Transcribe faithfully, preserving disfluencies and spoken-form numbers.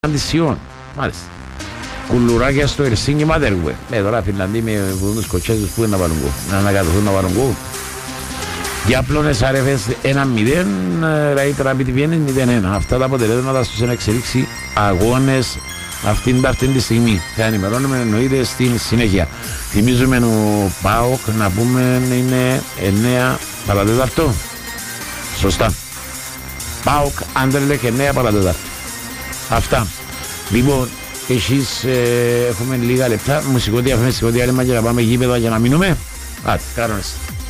Αντισιόν, μάλιστα. Κουλουράκια στο Ελσίνκι Μάτεργουε. Ε, τώρα Φινλανδοί με τους κοτσέζους που είναι να βάλουν γκολ. Να ανακατωθούν να βάλουν γκολ. Για πλώνες αρεφές ένα μηδέν, ραϊτρα πι τι βι μηδέν ένα. Αυτά τα αποτελέσματα στους εξελίξει αγώνες αυτήν αυτή τη στιγμή. Θα ενημερώνουμε εννοείται στην συνέχεια. Θυμίζουμε ο ΠΑΟΚ να πούμε είναι εννέα παρατέταρτο. Σωστά. ΠΑΟΚ Άντερλεκ εννέα παρατέταρτο. Αυτά. Λοιπόν, εσείς ε, έχουμε λίγα λεπτά. Μουσικό διαφήμιση, μουσικό διάλειμμα για να πάμε γήπεδο για να μείνουμε. Άτε, κάνονες.